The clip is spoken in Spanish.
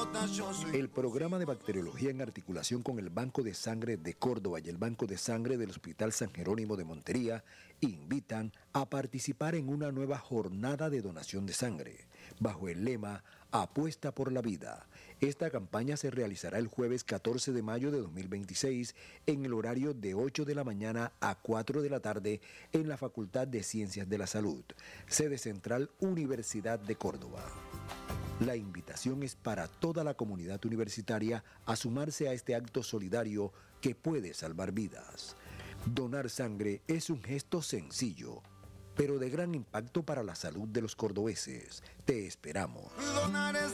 El programa de bacteriología en articulación con el Banco de Sangre de Córdoba y el Banco de Sangre del Hospital San Jerónimo de Montería invitan a participar en una nueva jornada de donación de sangre, bajo el lema Apuesta por la Vida. Esta campaña se realizará el jueves 14 de mayo de 2026 en el horario de 8 de la mañana a 4 de la tarde en la Facultad de Ciencias de la Salud, sede central Universidad de Córdoba. La invitación es para toda la comunidad universitaria a sumarse a este acto solidario que puede salvar vidas. Donar sangre es un gesto sencillo, pero de gran impacto para la salud de los cordobeses. Te esperamos.